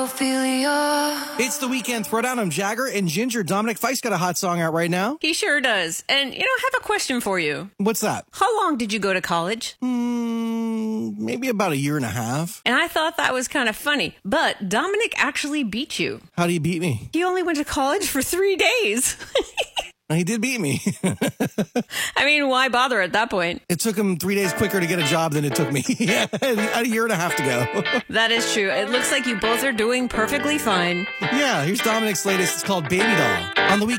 It's the weekend throwdown. I'm Jagger and Ginger. Dominic Feist got a hot song out right now. He sure does. And, I have a question for you. What's that? How long did you go to college? Maybe about a year and a half. And I thought that was kind of funny, but Dominic actually beat you. How do you beat me? He only went to college for 3 days. He did beat me. I mean, why bother at that point? It took him 3 days quicker to get a job than it took me. A year and a half to go. That is true. It looks like you both are doing perfectly fine. Yeah, here's Dominic's latest. It's called Baby Doll on the weekend.